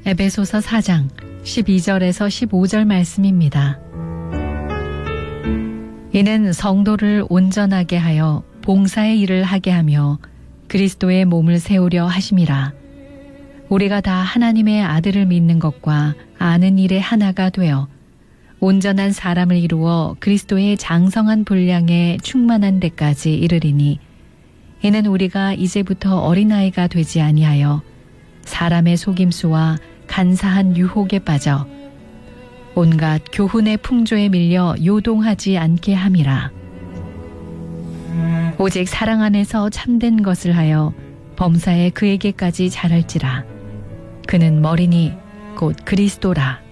에베소서 4장 12절에서 15절 말씀입니다. 이는 성도를 온전하게 하여 봉사의 일을 하게 하며 그리스도의 몸을 세우려 하심이라. 우리가 다 하나님의 아들을 믿는 것과 아는 일에 하나가 되어 온전한 사람을 이루어 그리스도의 장성한 분량에 충만한 데까지 이르리니, 이는 우리가 이제부터 어린아이가 되지 아니하여 사람의 속임수와 간사한 유혹에 빠져 온갖 교훈의 풍조에 밀려 요동하지 않게 함이라. 오직 사랑 안에서 참된 것을 하여 범사에 그에게까지 자랄지라. 그는 머리니 곧 그리스도라.